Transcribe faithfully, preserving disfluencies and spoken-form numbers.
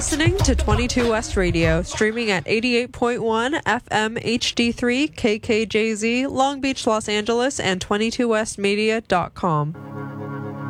listening to twenty-two West Radio, streaming at eighty-eight point one F M H D three K K J Z, Long Beach, Los Angeles, and twenty-two west media dot com.